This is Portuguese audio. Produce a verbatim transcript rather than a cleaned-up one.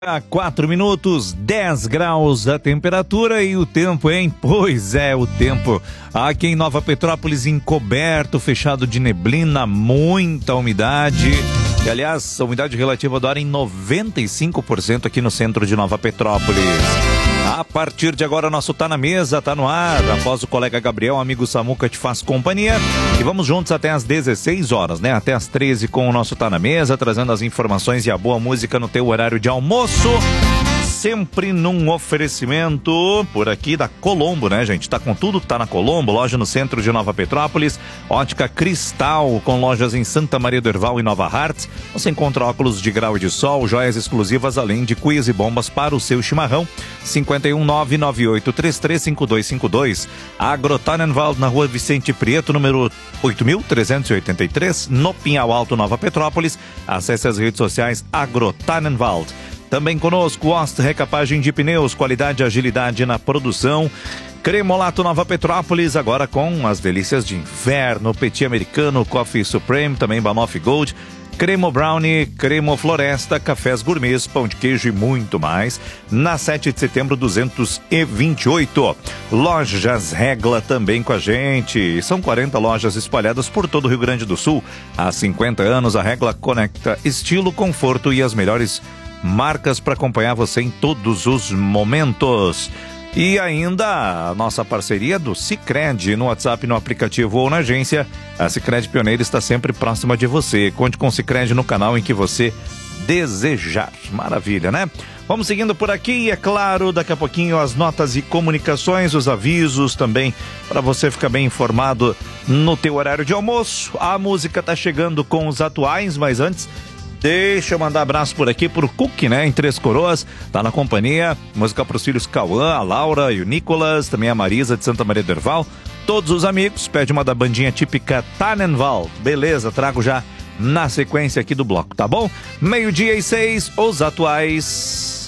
A quatro minutos, dez graus a temperatura e o tempo, hein? Pois é, o tempo. Aqui em Nova Petrópolis, encoberto, fechado de neblina, muita umidade. E, aliás, a umidade relativa do ar em noventa e cinco por cento aqui no centro de Nova Petrópolis. A partir de agora, nosso Tá na Mesa, tá no ar. Após o colega Gabriel, amigo Samuca te faz companhia. E vamos juntos até às dezesseis horas, né? Até às treze com o nosso Tá na Mesa, trazendo as informações e a boa música no teu horário de almoço. Sempre num oferecimento por aqui da Colombo, né, gente? Tá com tudo que tá na Colombo, loja no centro de Nova Petrópolis, Ótica Cristal, com lojas em Santa Maria do Herval e Nova Hartz. Você encontra óculos de grau e de sol, joias exclusivas, além de cuias e bombas para o seu chimarrão. cinco um nove nove oito três três cinco dois cinco dois. Agrotanenwald, na rua Vicente Prieto, número oito mil trezentos e oitenta e três, no Pinhal Alto, Nova Petrópolis. Acesse as redes sociais Agrotanenwald. Também conosco, Ost Recapagem de Pneus, qualidade e agilidade na produção. Cremolato Nova Petrópolis, agora com as delícias de inverno. Petit Americano, Coffee Supreme, também Banoff Gold. Cremo Brownie, Cremo Floresta, cafés gourmets, pão de queijo e muito mais. Na sete de setembro duzentos e vinte e oito. Lojas Regla também com a gente. São quarenta lojas espalhadas por todo o Rio Grande do Sul. Há cinquenta anos, a Regla conecta estilo, conforto e as melhores marcas para acompanhar você em todos os momentos. E ainda a nossa parceria do Sicredi, no WhatsApp, no aplicativo ou na agência. A Sicredi Pioneira está sempre próxima de você. Conte com o Sicredi no canal em que você desejar. Maravilha, né? Vamos seguindo por aqui e, é claro, daqui a pouquinho as notas e comunicações, os avisos também, para você ficar bem informado no teu horário de almoço. A música tá chegando com os atuais, mas antes, deixa eu mandar abraço por aqui pro Cook, né? Em Três Coroas, tá na companhia. Música pros filhos Cauã, a Laura e o Nicolas, também a Marisa de Santa Maria do Herval. Todos os amigos, pede uma da bandinha típica Tannenwald. Beleza, trago já na sequência aqui do bloco, tá bom? Meio-dia e seis, os atuais.